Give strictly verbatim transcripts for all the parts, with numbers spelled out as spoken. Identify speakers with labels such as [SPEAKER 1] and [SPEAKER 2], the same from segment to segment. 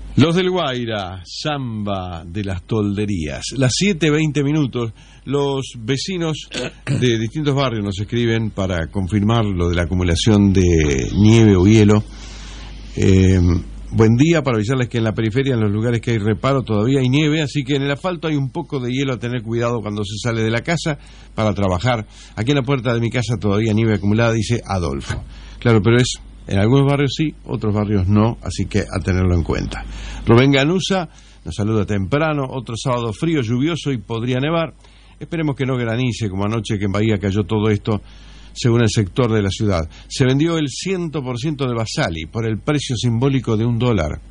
[SPEAKER 1] Los del Guaira, samba de las tolderías. Las siete veinte minutos, los vecinos de distintos barrios nos escriben para confirmar lo de la acumulación de nieve o hielo. Eh, buen día, para avisarles que en la periferia, en los lugares que hay reparo, todavía hay nieve, así que en el asfalto hay un poco de hielo, a tener cuidado cuando se sale de la casa para trabajar. Aquí en la puerta de mi casa todavía nieve acumulada, dice Adolfo. Claro, pero es... en algunos barrios sí, otros barrios no, así que a tenerlo en cuenta. Rubén Ganusa nos saluda temprano, otro sábado frío, lluvioso y podría nevar. Esperemos que no granice como anoche, que en Bahía cayó todo esto, según el sector de la ciudad. Se vendió el cien por ciento de Basali por el precio simbólico de un dólar,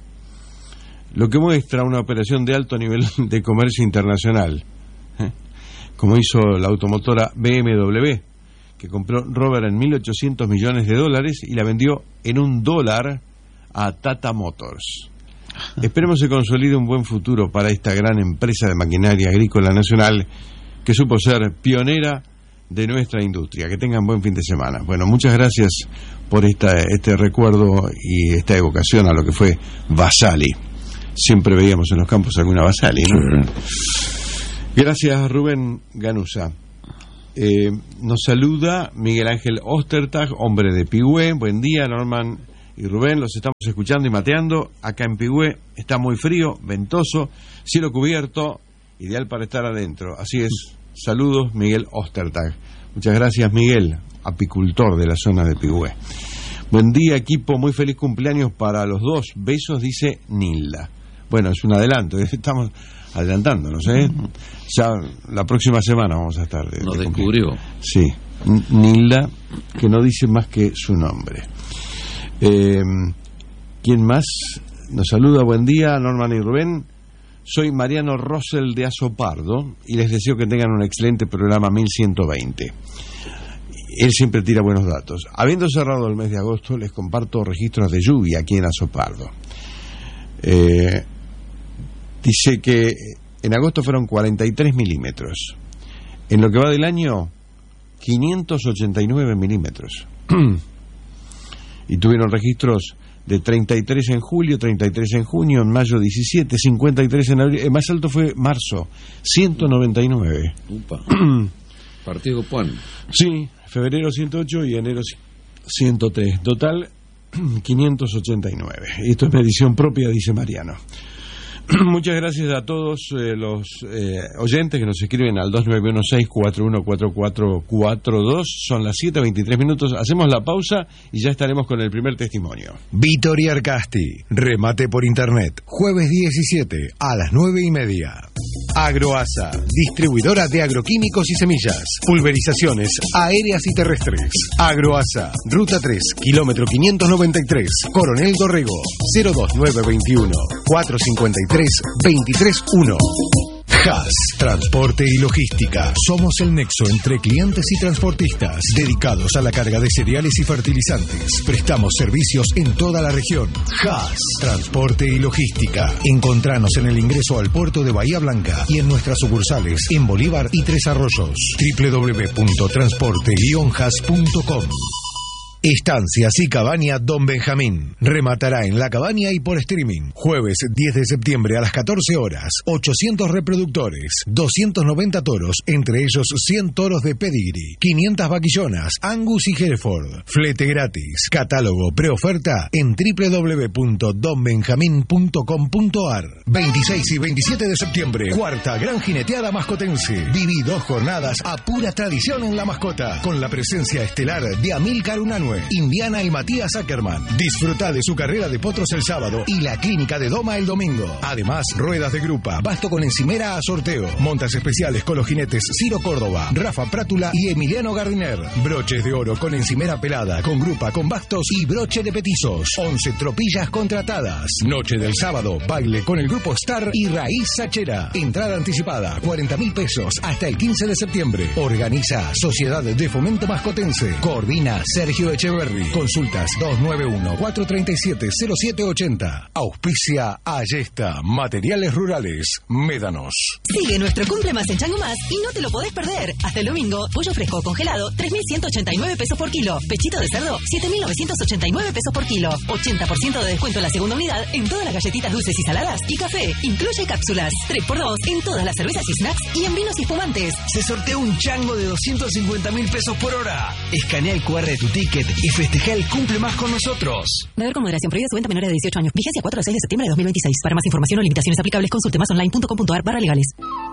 [SPEAKER 1] lo que muestra una operación de alto nivel de comercio internacional, ¿eh? Como hizo la automotora B M W, que compró Rover en mil ochocientos millones de dólares y la vendió en un dólar a Tata Motors. Esperemos se consolide un buen futuro para esta gran empresa de maquinaria agrícola nacional que supo ser pionera de nuestra industria. Que tengan buen fin de semana. Bueno, muchas gracias por esta, este recuerdo y esta evocación a lo que fue Basali. Siempre veíamos en los campos alguna Basali, ¿no? Gracias, Rubén Ganusa. Eh, nos saluda Miguel Ángel Ostertag, hombre de Pigüé. Buen día, Norman y Rubén, los estamos escuchando y mateando. Acá en Pigüé está muy frío, ventoso, cielo cubierto, ideal para estar adentro. Así es, saludos, Miguel Ostertag. Muchas gracias, Miguel, apicultor de la zona de Pigüé. Buen día, equipo, muy feliz cumpleaños para los dos. Besos, dice Nilda. Bueno, es un adelanto, estamos adelantándonos, ¿eh? Ya la próxima semana vamos a estar de,
[SPEAKER 2] nos
[SPEAKER 1] de
[SPEAKER 2] descubrió.
[SPEAKER 1] Sí, Nilda, que no dice más que su nombre. Eh, ¿Quién más nos saluda? Buen día, Norman y Rubén. Soy Mariano Rosell de Azopardo y les deseo que tengan un excelente programa mil ciento veinte. Él siempre tira buenos datos. Habiendo cerrado el mes de agosto, les comparto registros de lluvia aquí en Azopardo. Eh, dice que en agosto fueron cuarenta y tres milímetros. En lo que va del año, quinientos ochenta y nueve milímetros. Y tuvieron registros de treinta y tres en julio, treinta y tres en junio, en mayo diecisiete, cincuenta y tres en abril. El más alto fue marzo, ciento noventa y nueve.
[SPEAKER 2] Upa. Partido Juan.
[SPEAKER 1] Sí, febrero ciento ocho y enero ciento tres. Total, quinientos ochenta y nueve. Esto es medición propia, dice Mariano. Muchas gracias a todos eh, los eh, oyentes que nos escriben al dos nueve uno seis cuatro uno cuatro cuatro cuatro dos. Son las siete veintitrés minutos. Hacemos la pausa y ya estaremos con el primer testimonio.
[SPEAKER 3] Vittorio Arcasti, remate por internet, jueves diecisiete a las nueve y media. Agroasa, distribuidora de agroquímicos y semillas, pulverizaciones aéreas y terrestres. Agroasa, ruta tres, kilómetro quinientos noventa y tres, Coronel Dorrego, cero dos nueve veintiuno cuatrocientos cincuenta y tres veintitrés uno. Haas, transporte y logística. Somos el nexo entre clientes y transportistas, dedicados a la carga de cereales y fertilizantes. Prestamos servicios en toda la región. Haas, transporte y logística. Encontranos en el ingreso al puerto de Bahía Blanca y en nuestras sucursales en Bolívar y Tres Arroyos. doble u doble u doble u punto transporte guion haas punto com. Estancias y Cabaña Don Benjamín. Rematará en la cabaña y por streaming. Jueves diez de septiembre a las catorce horas. ochocientos reproductores, doscientos noventa toros, entre ellos cien toros de pedigree, quinientas vaquillonas, Angus y Hereford. Flete gratis. Catálogo preoferta en doble u doble u doble u punto don benjamín punto com punto a r. veintiséis y veintisiete de septiembre. Cuarta Gran Jineteada Mascotense. Viví dos jornadas a pura tradición en la mascota, con la presencia estelar de Amílcar Unanue, Indiana y Matías Ackerman. Disfruta de su carrera de potros el sábado y la clínica de doma el domingo. Además, ruedas de grupa, basto con encimera a sorteo, montas especiales con los jinetes Ciro Córdoba, Rafa Prátula y Emiliano Gardiner. Broches de oro con encimera pelada, con grupa, con bastos y broche de petizos. once tropillas contratadas. Noche del sábado, baile con el grupo Star y Raíz Sachera. Entrada anticipada, cuarenta mil pesos hasta el quince de septiembre. Organiza Sociedad de Fomento Mascotense. Coordina Sergio Echenique. Echeverry. Consultas dos nueve uno, cuatro tres siete, cero siete ocho cero. Auspicia Ayesta, Materiales Rurales, Médanos.
[SPEAKER 4] Sigue nuestro Cumple Más en Chango Más y no te lo podés perder. Hasta el domingo, pollo fresco congelado, tres mil ciento ochenta y nueve pesos por kilo. Pechito de cerdo, siete mil novecientos ochenta y nueve pesos por kilo. ochenta por ciento de descuento en la segunda unidad en todas las galletitas dulces y saladas y café. Incluye cápsulas. tres por dos en todas las cervezas y snacks y en vinos y espumantes.
[SPEAKER 5] Se sortea un chango de doscientos cincuenta mil pesos por hora. Escanea el cu erre de tu ticket y festeja el Cumple Más con nosotros.
[SPEAKER 4] Beber con moderación. Prohibida su venta a menores de dieciocho años. Vigencia cuatro al seis de septiembre de dos mil veintiséis. Para más información o limitaciones aplicables, consulte masonline punto com punto ar barra legales.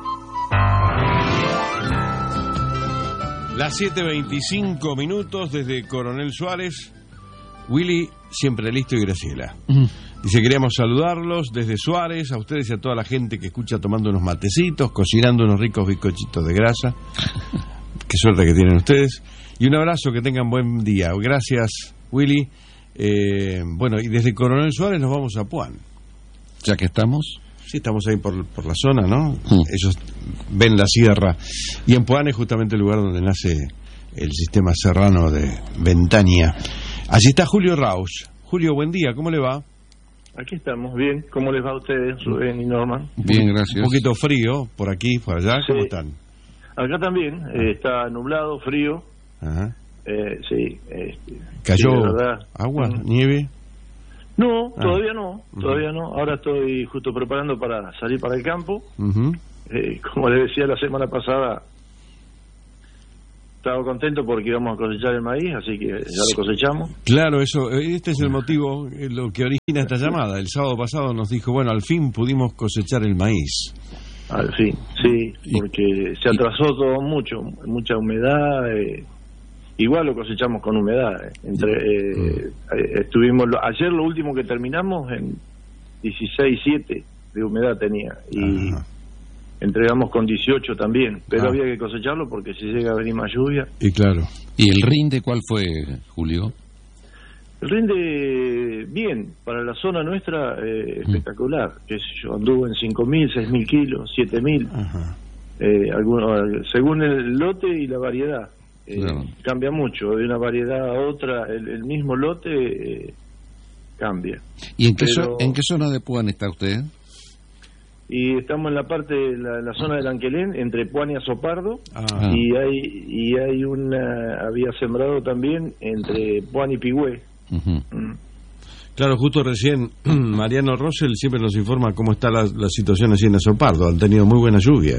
[SPEAKER 1] Las siete veinticinco minutos desde Coronel Suárez. Willy, siempre listo, y Graciela. Uh-huh. Dice, queríamos saludarlos desde Suárez, a ustedes y a toda la gente que escucha tomando unos matecitos, cocinando unos ricos bizcochitos de grasa. Qué suerte que tienen ustedes. Y un abrazo, que tengan buen día. Gracias, Willy. Eh, bueno, y desde Coronel Suárez nos vamos a Puan.
[SPEAKER 2] Ya que estamos...
[SPEAKER 1] Sí, estamos ahí por, por la zona, ¿no? Mm. Ellos ven la sierra. Y en Puan es justamente el lugar donde nace el sistema serrano de Ventaña. Allí está Julio Rausch. Julio, buen día, ¿cómo le va?
[SPEAKER 6] Aquí estamos, bien. ¿Cómo les va a ustedes, Rubén y Norman?
[SPEAKER 2] Bien, gracias.
[SPEAKER 1] Un poquito frío, por aquí, por allá, ¿cómo
[SPEAKER 6] sí.
[SPEAKER 1] están?
[SPEAKER 6] Acá también, eh, está nublado, frío.
[SPEAKER 1] Ajá.
[SPEAKER 6] Eh, sí. Este,
[SPEAKER 1] ¿Cayó
[SPEAKER 6] sí,
[SPEAKER 1] agua,
[SPEAKER 6] mm.
[SPEAKER 1] nieve?
[SPEAKER 6] No,
[SPEAKER 1] ah.
[SPEAKER 6] todavía no, todavía uh-huh. no. Ahora estoy justo preparando para salir para el campo.
[SPEAKER 1] Uh-huh.
[SPEAKER 6] Eh, como les decía la semana pasada, estaba contento porque íbamos a cosechar el maíz, así que ya lo cosechamos.
[SPEAKER 1] Claro, eso, este es el motivo, lo que origina esta llamada. El sábado pasado nos dijo, bueno, al fin pudimos cosechar el maíz.
[SPEAKER 6] Al fin, sí, porque se atrasó todo mucho, mucha humedad. Eh, igual lo cosechamos con humedad. Eh. Entre eh, mm. estuvimos lo, ayer lo último que terminamos en dieciséis siete de humedad tenía y Ajá. entregamos con dieciocho también, pero ah. había que cosecharlo porque si llega a venir más lluvia.
[SPEAKER 1] Y claro.
[SPEAKER 2] ¿Y el rinde cuál fue, Julio?
[SPEAKER 6] El rinde bien, para la zona nuestra eh, espectacular, qué sé yo, anduvo en cinco mil, seis mil kilos, siete mil, eh, algunos, según el lote y la variedad, eh, claro. cambia mucho, de una variedad a otra, el, el mismo lote eh, cambia.
[SPEAKER 2] ¿Y en qué,
[SPEAKER 6] Pero,
[SPEAKER 2] so, en qué zona de Puan está usted?
[SPEAKER 6] Y estamos en la parte, la, la zona del Anquelén, entre Puan y Azopardo,
[SPEAKER 1] ah.
[SPEAKER 6] y hay y hay una, había sembrado también entre Puan y Pigüé.
[SPEAKER 2] Uh-huh.
[SPEAKER 6] Mm.
[SPEAKER 1] Claro, justo recién Mariano Rosell siempre nos informa cómo está la, la situación allí en Azopardo. Han tenido muy buenas lluvias.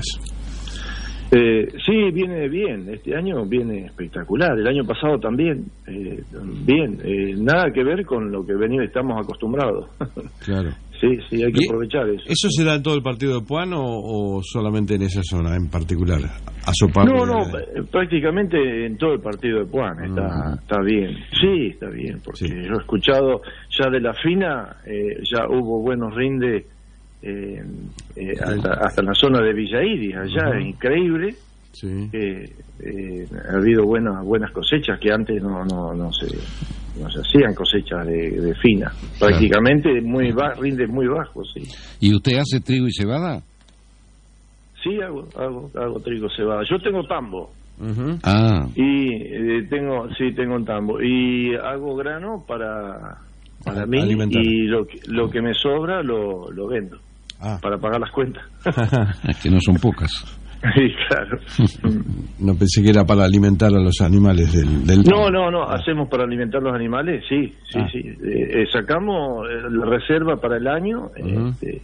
[SPEAKER 6] Eh, sí, viene bien. Este año viene espectacular. El año pasado también. Eh, bien. Eh, nada que ver con lo que venimos, estamos acostumbrados.
[SPEAKER 1] Claro.
[SPEAKER 6] Sí, sí, hay que aprovechar eso.
[SPEAKER 1] ¿Eso se da en todo el partido de Puan o, o solamente en esa zona en particular? Azopardo.
[SPEAKER 6] No, no, de... prácticamente en todo el partido de Puan está, uh-huh. está bien. Sí, está bien, porque sí. yo he escuchado ya de la fina, eh, ya hubo buenos rindes eh, eh, hasta, hasta la zona de Villa Iris, allá uh-huh. es increíble.
[SPEAKER 1] Sí.
[SPEAKER 6] Eh, eh, ha habido buenas buenas cosechas que antes no no no se no se hacían cosechas de, de fina, prácticamente claro. muy ba rindes muy bajos, sí.
[SPEAKER 2] ¿Y usted hace trigo y cebada?
[SPEAKER 6] Sí, hago hago hago trigo cebada. Yo tengo tambo.
[SPEAKER 1] Uh-huh.
[SPEAKER 2] Ah.
[SPEAKER 6] Y eh, tengo sí tengo un tambo y hago grano para para mí alimentar. Y lo que, lo que me sobra lo lo vendo ah. para pagar las cuentas.
[SPEAKER 2] Es que no son pocas.
[SPEAKER 6] Sí, claro.
[SPEAKER 1] No pensé que era para alimentar a los animales del, del...
[SPEAKER 6] No, no, no, hacemos para alimentar los animales, sí, sí, ah. sí. Eh, eh, sacamos la reserva para el año uh-huh. este,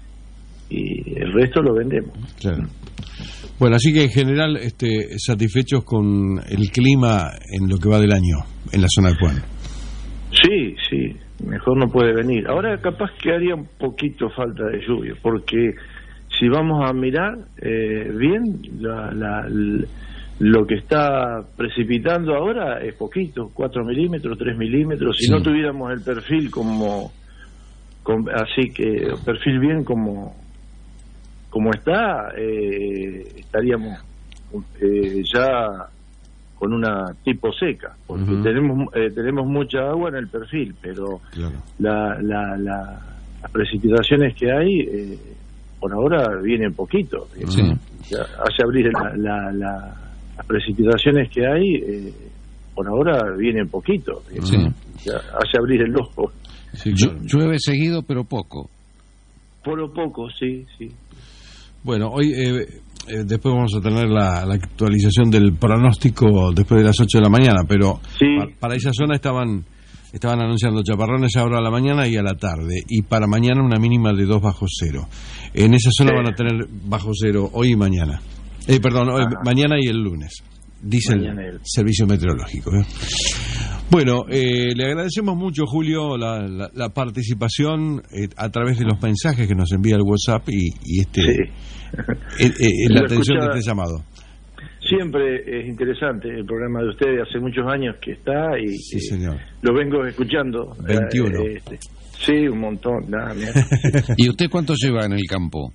[SPEAKER 6] y el resto lo vendemos.
[SPEAKER 1] Claro. Bueno, así que en general este, satisfechos con el clima en lo que va del año en la zona de Puan.
[SPEAKER 6] Sí, sí, mejor no puede venir. Ahora capaz que haría un poquito falta de lluvia, porque... Si vamos a mirar eh, bien, la, la, la, lo que está precipitando ahora es poquito, cuatro milímetros, tres milímetros. Si sí. no tuviéramos el perfil como, como así que perfil bien como como está, eh, estaríamos eh, ya con una tipo seca, porque uh-huh. tenemos eh, tenemos mucha agua en el perfil, pero
[SPEAKER 1] claro.
[SPEAKER 6] la, la, la, las precipitaciones que hay... Eh, por ahora viene poquito.
[SPEAKER 2] Sí.
[SPEAKER 6] Hace abrir la, la, la, las precipitaciones que hay, eh, por ahora viene poquito.
[SPEAKER 2] Sí.
[SPEAKER 6] Ya hace abrir el ojo.
[SPEAKER 1] Sí,
[SPEAKER 2] Llu-
[SPEAKER 1] claro.
[SPEAKER 2] Llueve seguido, pero poco.
[SPEAKER 6] Por lo poco, sí, sí.
[SPEAKER 1] Bueno, hoy eh, eh, después vamos a tener la, la actualización del pronóstico después de las ocho de la mañana, pero
[SPEAKER 6] Sí.
[SPEAKER 1] pa- para esa zona estaban estaban anunciando chaparrones ahora a la mañana y a la tarde, y para mañana una mínima de dos bajo cero. En esa zona
[SPEAKER 6] Sí.
[SPEAKER 1] van a tener bajo cero hoy y mañana. Eh, perdón, hoy-
[SPEAKER 6] Ajá.
[SPEAKER 1] mañana y el lunes, dice
[SPEAKER 6] Mañana y
[SPEAKER 1] el
[SPEAKER 6] el-
[SPEAKER 1] servicio meteorológico. ¿eh? Bueno, eh, le agradecemos mucho, Julio, la, la- la participación eh, a través de los mensajes que nos envía el WhatsApp y, y este
[SPEAKER 6] Sí.
[SPEAKER 1] eh, eh, la
[SPEAKER 6] Lo
[SPEAKER 1] atención de
[SPEAKER 6] escuchaba-
[SPEAKER 1] este llamado.
[SPEAKER 6] Siempre es interesante el programa de ustedes, hace muchos años que está y
[SPEAKER 1] Sí,
[SPEAKER 6] eh,
[SPEAKER 1] señor.
[SPEAKER 6] lo vengo escuchando.
[SPEAKER 1] veintiuno.
[SPEAKER 6] Eh, este, sí, un montón. Nada, mira.
[SPEAKER 2] ¿Y usted cuánto lleva en el campo?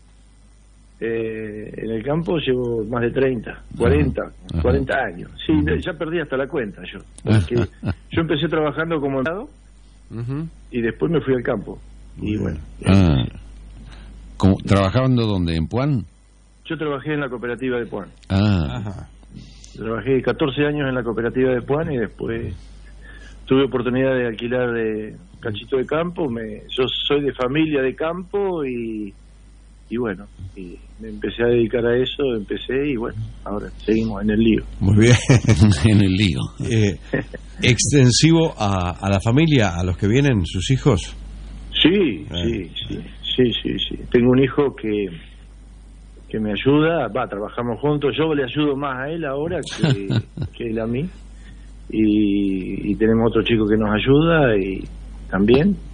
[SPEAKER 6] Eh, en el campo llevo más de treinta, cuarenta,
[SPEAKER 2] Ajá.
[SPEAKER 6] cuarenta años. Sí, ya perdí hasta la cuenta yo. Porque yo empecé trabajando como empleado
[SPEAKER 1] Ujú.
[SPEAKER 6] y después me fui al campo. Y bueno,
[SPEAKER 2] Ah. ¿Cómo- ¿Trabajando dónde? ¿En Puan?
[SPEAKER 6] yo trabajé en la cooperativa de Puan.
[SPEAKER 2] Ah,
[SPEAKER 1] Ajá.
[SPEAKER 6] Trabajé catorce años en la cooperativa de Puan y después tuve oportunidad de alquilar de cachito de campo. Me, yo soy de familia de campo y, y bueno, y me empecé a dedicar a eso, empecé y bueno, ahora seguimos en el lío.
[SPEAKER 1] Muy bien.
[SPEAKER 2] en el lío.
[SPEAKER 1] Eh, ¿Extensivo a, a la familia, a los que vienen, sus hijos?
[SPEAKER 6] Sí,
[SPEAKER 1] Eh.
[SPEAKER 6] sí, sí, sí, sí, sí. Tengo un hijo que que me ayuda, va, trabajamos juntos, yo le ayudo más a él ahora que, que él a mí, y, y tenemos otro chico que nos ayuda y también,